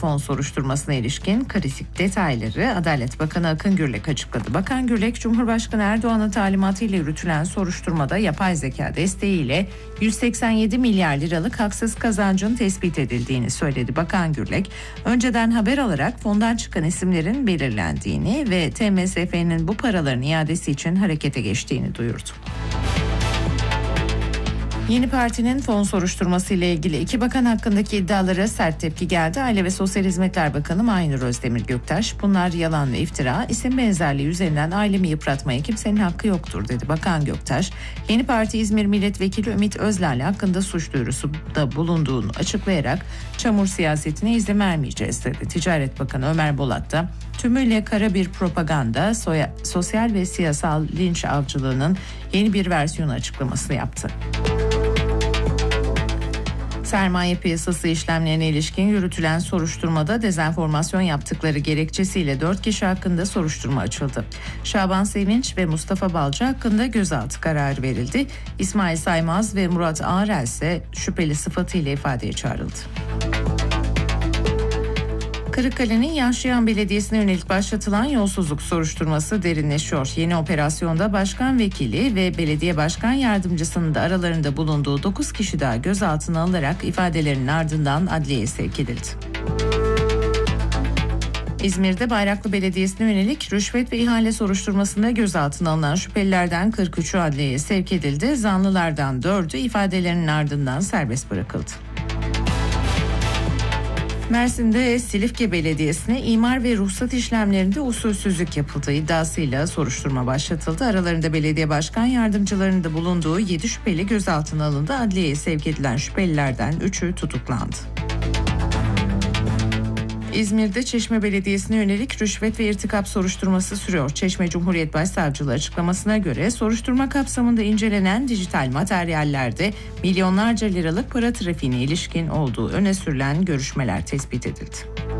fon soruşturmasına ilişkin kritik detayları Adalet Bakanı Akın Gürlek açıkladı. Bakan Gürlek, Cumhurbaşkanı Erdoğan'ın talimatıyla yürütülen soruşturmada yapay zeka desteğiyle 187 milyar liralık haksız kazancın tespit edildiğini söyledi. Bakan Gürlek, önceden haber alarak fondan çıkan isimlerin belirlendiğini ve TMSF'nin bu paraların iadesi için harekete geçtiğini duyurdu. Yeni Parti'nin fon soruşturması ile ilgili iki bakan hakkındaki iddialara sert tepki geldi. Aile ve Sosyal Hizmetler Bakanı Mahinur Özdemir Göktaş, bunlar yalan ve iftira, isim benzerliği üzerinden ailemi yıpratmaya kimsenin hakkı yoktur dedi. Bakan Göktaş, Yeni Parti İzmir Milletvekili Ümit Özlal hakkında suç duyurusunda bulunduğunu açıklayarak çamur siyasetine izin vermeyeceğiz dedi. Ticaret Bakanı Ömer Bolat da tümüyle kara bir propaganda, sosyal ve siyasal linç avcılığının yeni bir versiyonu açıklamasını yaptı. Sermaye piyasası işlemlerine ilişkin yürütülen soruşturmada dezenformasyon yaptıkları gerekçesiyle 4 kişi hakkında soruşturma açıldı. Şaban Sevinç ve Mustafa Balcı hakkında gözaltı kararı verildi. İsmail Saymaz ve Murat Ağrel ise şüpheli sıfatıyla ifadeye çağrıldı. Kırıkkale'nin Yaşayan Belediyesi'ne yönelik başlatılan yolsuzluk soruşturması derinleşiyor. Yeni operasyonda başkan vekili ve belediye başkan yardımcısının da aralarında bulunduğu 9 kişi daha gözaltına alınarak ifadelerinin ardından adliyeye sevk edildi. İzmir'de Bayraklı Belediyesi'ne yönelik rüşvet ve ihale soruşturmasında gözaltına alınan şüphelilerden 43'ü adliyeye sevk edildi. Zanlılardan 4'ü ifadelerinin ardından serbest bırakıldı. Mersin'de Silifke Belediyesi'ne imar ve ruhsat işlemlerinde usulsüzlük yapıldığı iddiasıyla soruşturma başlatıldı. Aralarında belediye başkan yardımcılarının da bulunduğu 7 şüpheli gözaltına alındı. Adliyeye sevk edilen şüphelilerden 3'ü tutuklandı. İzmir'de Çeşme Belediyesi'ne yönelik rüşvet ve irtikap soruşturması sürüyor. Çeşme Cumhuriyet Başsavcılığı açıklamasına göre soruşturma kapsamında incelenen dijital materyallerde milyonlarca liralık para trafiğine ilişkin olduğu öne sürülen görüşmeler tespit edildi.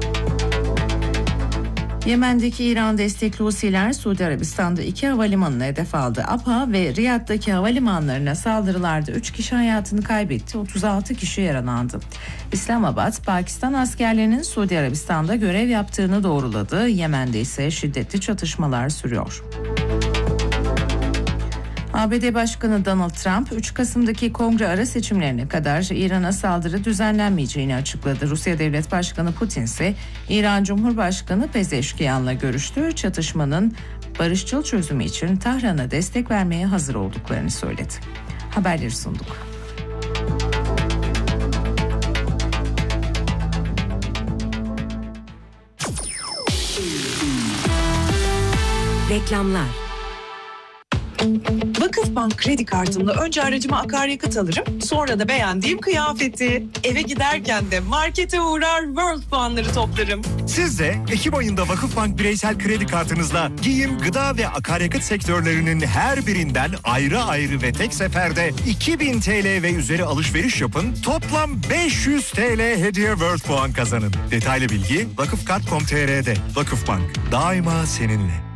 Yemen'deki İran destekli Husiler Suudi Arabistan'da 2 havalimanını hedef aldı. APA ve Riyad'daki havalimanlarına saldırılarda 3 kişi hayatını kaybetti, 36 kişi yaralandı. İslamabad, Pakistan askerlerinin Suudi Arabistan'da görev yaptığını doğruladı. Yemen'de ise şiddetli çatışmalar sürüyor. ABD Başkanı Donald Trump, 3 Kasım'daki kongre ara seçimlerine kadar İran'a saldırı düzenlenmeyeceğini açıkladı. Rusya Devlet Başkanı Putin ise İran Cumhurbaşkanı Pezeşkiyan'la görüştü. Çatışmanın barışçıl çözümü için Tahran'a destek vermeye hazır olduklarını söyledi. Haberleri sunduk. Reklamlar. Vakıfbank kredi kartımla önce aracıma akaryakıt alırım, sonra da beğendiğim kıyafeti. Eve giderken de markete uğrar, World puanları toplarım. Siz de Ekim ayında Vakıfbank bireysel kredi kartınızla giyim, gıda ve akaryakıt sektörlerinin her birinden ayrı ayrı ve tek seferde 2000 TL ve üzeri alışveriş yapın. Toplam 500 TL hediye World puan kazanın. Detaylı bilgi vakıfkart.com.tr'de. Vakıfbank, daima seninle.